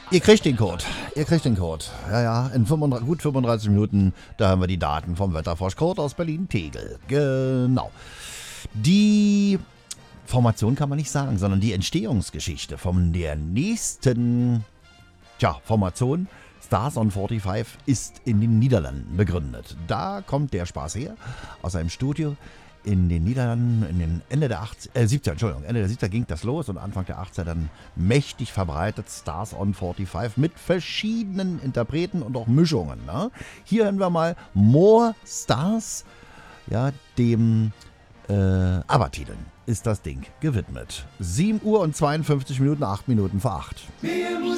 Ihr kriegt den Code. Ihr kriegt den Code. Ja, ja, in gut 35 Minuten, da haben wir die Daten vom Wetterfrosch-Code aus Berlin-Tegel. Genau. Die Formation kann man nicht sagen, sondern die Entstehungsgeschichte von der nächsten Formation Stars on 45 ist in den Niederlanden begründet. Da kommt der Spaß her, aus einem Studio in den Niederlanden, in den Ende der 70er ging das los und Anfang der 80er dann mächtig verbreitet, Stars on 45 mit verschiedenen Interpreten und auch Mischungen. Ne? Hier hören wir mal More Stars, ja, dem ABBA-Titeln ist das Ding gewidmet. 7 Uhr und 52 Minuten, 8 Minuten vor 8.